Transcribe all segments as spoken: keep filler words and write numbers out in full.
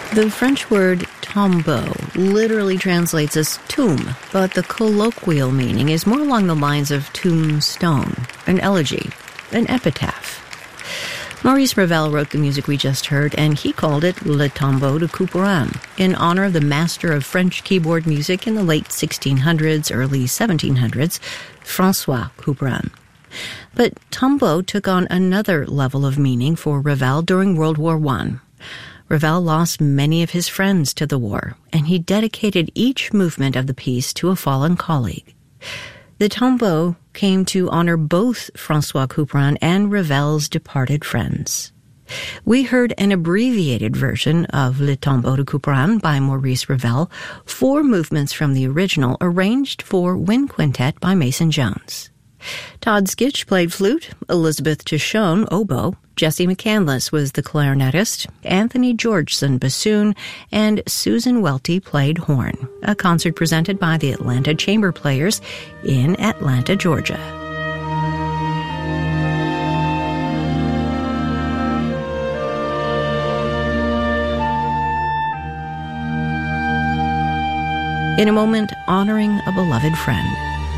The French word tombeau literally translates as tomb, but the colloquial meaning is more along the lines of tombstone, an elegy, an epitaph. Maurice Ravel wrote the music we just heard, and he called it Le Tombeau de Couperin, in honor of the master of French keyboard music in the late sixteen hundreds, early seventeen hundreds, François Couperin. But tombeau took on another level of meaning for Ravel during World War One. Ravel lost many of his friends to the war, and he dedicated each movement of the piece to a fallen colleague. The tombeau came to honor both François Couperin and Ravel's departed friends. We heard an abbreviated version of Le Tombeau de Couperin by Maurice Ravel, four movements from the original arranged for wind quintet by Mason Jones. Todd Skitch played flute, Elizabeth Tishon oboe, Jesse McCandless was the clarinetist, Anthony Georgeson bassoon, and Susan Welty played horn, a concert presented by the Atlanta Chamber Players in Atlanta, Georgia. In a moment, honoring a beloved friend.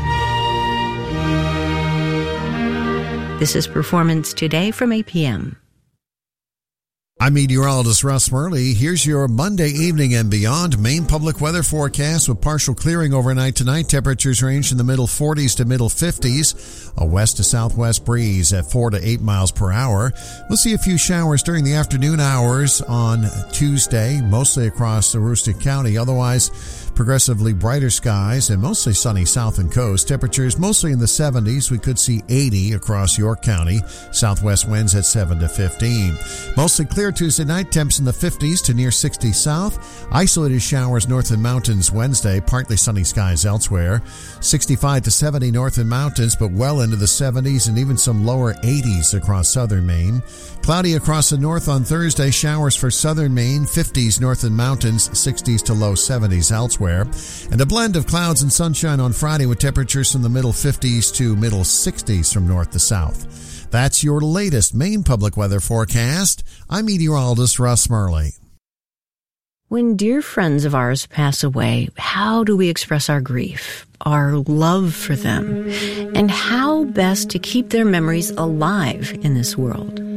This is Performance Today from eight p.m. I'm meteorologist Russ Murley. Here's your Monday evening and beyond Maine public weather forecast with partial clearing overnight tonight. Temperatures range in the middle forties to middle fifties. A west to southwest breeze at four to eight miles per hour. We'll see a few showers during the afternoon hours on Tuesday, mostly across Aroostook County. Otherwise, progressively brighter skies and mostly sunny south and coast. Temperatures mostly in the seventies. We could see eighty across York County. Southwest winds at seven to fifteen. Mostly clear Tuesday night. Temps in the fifties to near sixty south. Isolated showers north and mountains Wednesday. Partly sunny skies elsewhere. sixty-five to seventy north and mountains, but well into the seventies and even some lower eighties across southern Maine. Cloudy across the north on Thursday. Showers for southern Maine. fifties north and mountains. sixties to low seventies elsewhere. And a blend of clouds and sunshine on Friday with temperatures from the middle fifties to middle sixties from north to south. That's your latest Maine public weather forecast. I'm meteorologist Russ Murley. When dear friends of ours pass away, how do we express our grief, our love for them, and how best to keep their memories alive in this world?